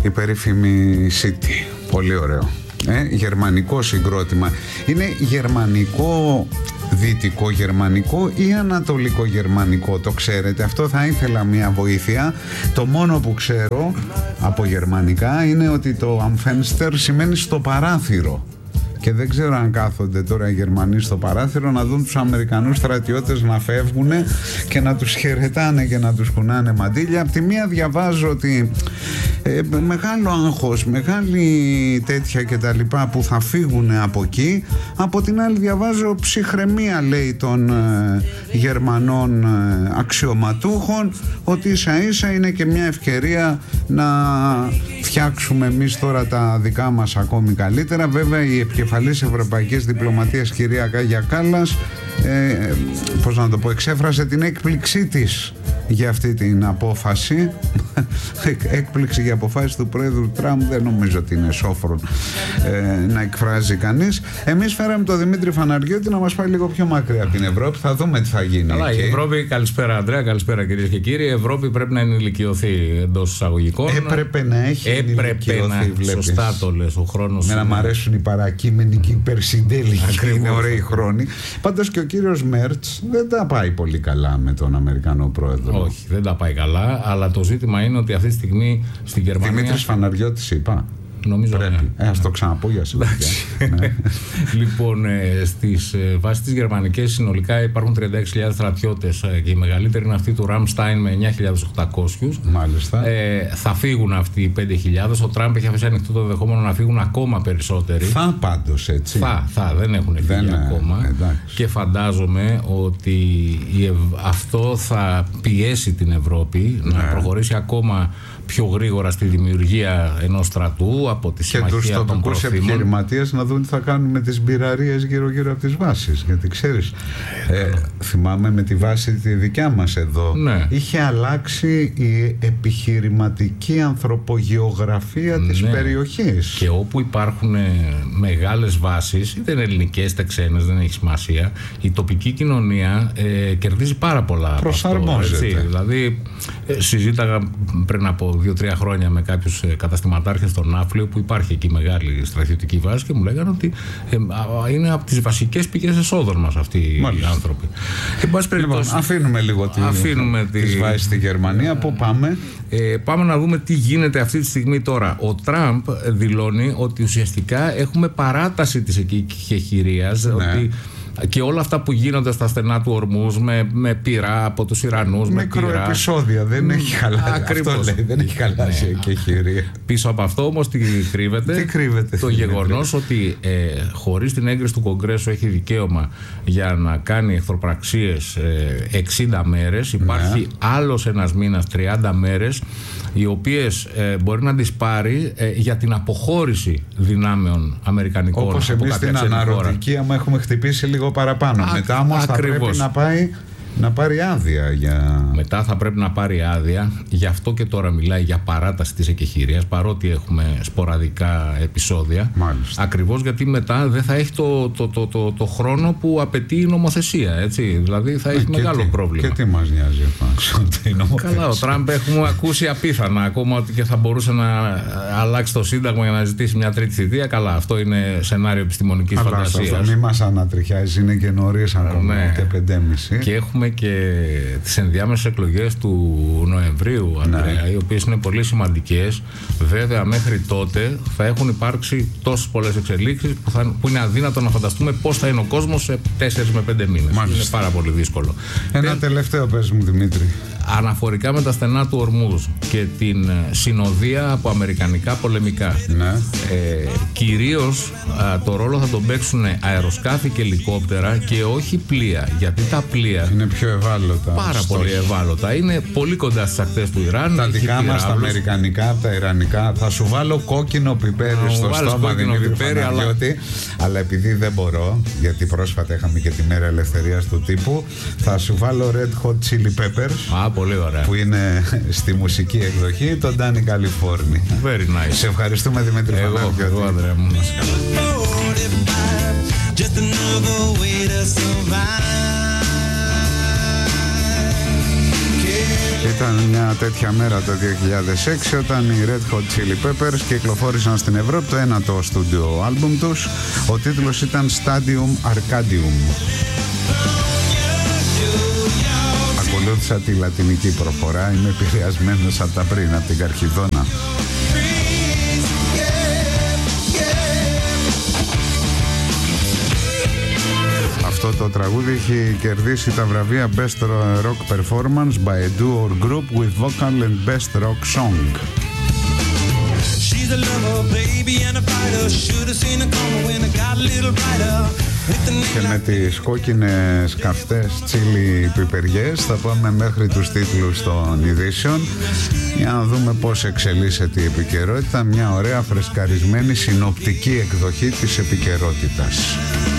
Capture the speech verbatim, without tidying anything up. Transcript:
η περίφημη City. Πολύ ωραίο. Ε, γερμανικό συγκρότημα. Είναι γερμανικό, δυτικό γερμανικό ή ανατολικό γερμανικό? Το ξέρετε? Αυτό θα ήθελα μια βοήθεια. Το μόνο που ξέρω από γερμανικά είναι ότι το am Fenster σημαίνει στο παράθυρο. Και δεν ξέρω αν κάθονται τώρα οι Γερμανοί στο παράθυρο να δουν τους Αμερικανούς στρατιώτες να φεύγουν και να τους χαιρετάνε και να τους κουνάνε μαντήλια. Απ' τη μία διαβάζω ότι ε, μεγάλο άγχος, μεγάλη τέτοια και τα λοιπά που θα φύγουν από εκεί. Από την άλλη διαβάζω ψυχραιμία, λέει, των ε, Γερμανών ε, αξιωματούχων, ότι ίσα ίσα είναι και μια ευκαιρία να φτιάξουμε εμείς τώρα τα δικά μας ακόμη καλύτερα. Βέβαια η επικεφαλής Ευρωπαϊκής Διπλωματίας, κυρία Κάγια Κάλλας, ε, πώς να το πω, εξέφρασε την έκπληξή της για αυτή την απόφαση. Έκπληξη για αποφάσεις του πρόεδρου Τραμπ δεν νομίζω ότι είναι σόφρον ε, να εκφράζει κανείς. Εμείς φέραμε τον Δημήτρη Φαναριώτη να μας πάει λίγο πιο μακριά από την Ευρώπη. Θα δούμε τι θα γίνει. Καλά, η Ευρώπη, καλησπέρα Αντρέα, καλησπέρα κυρίες και κύριοι. Η Ευρώπη πρέπει να ενηλικιωθεί εντός εισαγωγικών. Έπρεπε να έχει Έπρεπε να, βλέπεις. Σωστά το λες, ο χρόνος. Με να μ' αρέσουν οι παρακείμενοι και οι υπερσυντέλικοι. Είναι ωραίοι χρόνοι. Πάντως και ο κύριος Μέρτς δεν τα πάει πολύ καλά με τον Αμερικανό πρόεδρο. Όχι, δεν τα πάει καλά, αλλά το ζήτημα είναι ότι αυτή τη στιγμή στην Γερμανία. Δημήτρης Φαναριώτης είπα. Νομίζω πρέπει. Ναι. Ε, ας το ξαναπώ για σημαντικά. Ναι. Λοιπόν, ε, στις ε, βάσεις της γερμανικές συνολικά υπάρχουν τριάντα έξι χιλιάδες στρατιώτες ε, και η μεγαλύτερη είναι αυτή του Ραμστάιν με εννιά χιλιάδες οκτακόσιους. Μάλιστα. Ε, θα φύγουν αυτοί οι πέντε χιλιάδες. Ο Τραμπ έχει αφήσει ανοιχτό το δεχόμενο να φύγουν ακόμα περισσότεροι. Θα πάντως έτσι. Θα, θα, δεν έχουν φύγει δεν, ακόμα. Εντάξει. Και φαντάζομαι ότι η, αυτό θα πιέσει την Ευρώπη ναι. να προχωρήσει ακόμα πιο γρήγορα στη δημιουργία ενός στρατού από τη συμμαχία των προθήμων. Και τους τοπικούς επιχειρηματίες να δουν τι θα κάνουν με τις μπειραρίες γύρω-γύρω από τις βάσεις. Γιατί ξέρεις, ε, θυμάμαι με τη βάση τη δικιά μας εδώ, ναι. είχε αλλάξει η επιχειρηματική ανθρωπογεωγραφία ναι. της περιοχής. Και όπου υπάρχουν μεγάλες βάσεις, είτε είναι ελληνικές είτε ξένες, δεν έχει σημασία, η τοπική κοινωνία ε, κερδίζει πάρα πολλά. Προσαρμόζεται. Αυτό, δηλαδή, ε, συζήταγα πριν από δύο-τρία χρόνια με κάποιους καταστηματάρχες στον Ναύπλιο που υπάρχει εκεί μεγάλη στρατιωτική βάση και μου λέγανε ότι ε, είναι από τις βασικές πηγές εσόδων μας αυτοί Μάλιστα. οι άνθρωποι. Και πάση περιπτώσει, λοιπόν, αφήνουμε λίγο τη, αφήνουμε τη, τις βάσεις στη Γερμανία. Πού πάμε? Ε, πάμε να δούμε τι γίνεται αυτή τη στιγμή τώρα. Ο Τραμπ δηλώνει ότι ουσιαστικά έχουμε παράταση της εκεχηρίας, ναι. ότι και όλα αυτά που γίνονται στα στενά του Ορμούς με, με πυρά από τους Ιρανούς, με πυρά. Μικροεπισόδια, δεν έχει χαλάσει. Ακριβώς. Αυτό λέει, δεν έχει χαλάσει ναι. και χειρία. Πίσω από αυτό όμως τι κρύβεται, τι κρύβεται το γεγονός ότι ε, χωρίς την έγκριση του Κογκρέσου έχει δικαίωμα για να κάνει εχθροπραξίες ε, εξήντα μέρες. Υπάρχει ναι. άλλος ένας μήνας, τριάντα μέρες, οι οποίες ε, μπορεί να τις πάρει ε, για την αποχώρηση δυνάμεων αμερικανικών. Όπως εμείς στην αναρωτική, άμα έχουμε χτυπήσει λίγο παραπάνω. Α, Μετά όμως θα πρέπει να πάει να πάρει άδεια για... Μετά θα πρέπει να πάρει άδεια. Γι' αυτό και τώρα μιλάει για παράταση της εκεχηρίας, παρότι έχουμε σποραδικά επεισόδια. Μάλιστα. Ακριβώς γιατί μετά δεν θα έχει το, το, το, το, το χρόνο που απαιτεί η νομοθεσία. Έτσι. Δηλαδή θα έχει ε, μεγάλο τι, πρόβλημα. Και τι μας νοιάζει αυτό? Καλά, ο Τραμπ έχουμε ακούσει απίθανα ακόμα ότι και θα μπορούσε να αλλάξει το Σύνταγμα για να ζητήσει μια τρίτη θητεία. Καλά, αυτό είναι σενάριο επιστημονικής φαντασίας. Μην μας ανατριχιάζει, είναι και νωρίς ακόμα, ναι. και πεντέμιση. Και έχουμε και τις ενδιάμεσες εκλογές του Νοεμβρίου, Ανδρέα, ναι. οι οποίες είναι πολύ σημαντικές. Βέβαια, μέχρι τότε θα έχουν υπάρξει τόσες πολλές εξελίξεις που, θα, που είναι αδύνατο να φανταστούμε πώς θα είναι ο κόσμος σε τέσσερις με πέντε μήνες. Μάλιστα. Είναι πάρα πολύ δύσκολο. Ένα Τε... τελευταίο πες μου, Δημήτρη. Αναφορικά με τα στενά του Ορμούς και την συνοδεία από αμερικανικά πολεμικά. Ναι. Ε, κυρίως α, το ρόλο θα τον παίξουν αεροσκάφη και ελικόπτερα και όχι πλοία. Γιατί τα πλοία είναι πιο ευάλωτα. Πάρα στόχοι. πολύ ευάλωτα. Είναι πολύ κοντά στις ακτές του Ιράν. Τα δικά μας, τα αμερικανικά, τα ιρανικά. Θα σου βάλω κόκκινο πιπέρι στο στόμα, Δημήτρη Φαναριώτη. Αλλά... αλλά επειδή δεν μπορώ, γιατί πρόσφατα είχαμε και τη μέρα ελευθερίας του τύπου, θα σου βάλω Red Hot Chili Peppers. Α, πολύ ωραία. Που είναι στη μουσική εκδοχή, τον Danny California. Very nice. Σε ευχαριστούμε, Δημήτρη Φαναριώτη. Εγώ, εγώ, Ανδρέα μου, να είσαι καλά. Ήταν μια τέτοια μέρα το δύο χιλιάδες έξι όταν οι Red Hot Chili Peppers κυκλοφόρησαν στην Ευρώπη το ένατο στούντιο άλμπουμ τους. Ο τίτλος ήταν Stadium Arcadium. Ακολούθησα τη λατινική προφορά, είμαι επηρεασμένος από τα πριν, από την Καρχιδόνα. Αυτό το τραγούδι έχει κερδίσει τα βραβεία Best Rock Performance by a Duo or Group with Vocal and Best Rock Song. She's a lover, baby, and a fighter. Should have seen her coming when I got a little brighter. Και με τις κόκκινες καυτές τσίλι πιπεριές θα πάμε μέχρι τους τίτλους των ειδήσεων για να δούμε πώς εξελίσσεται η επικαιρότητα. Μια ωραία φρεσκαρισμένη συνοπτική εκδοχή της επικαιρότητας.